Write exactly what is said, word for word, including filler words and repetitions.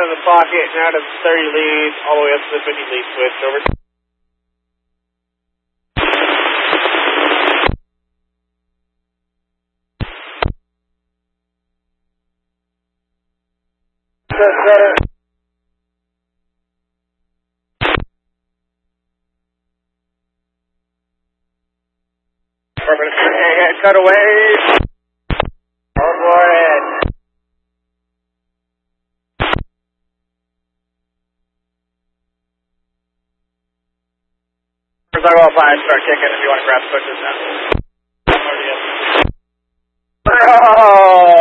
of the pocket and out of the thirty lead, all the way up to the fifty lead switch. Over. Perfect. Cut away. All aboard. Circle five, start kicking if you want to grab switches now. Oh!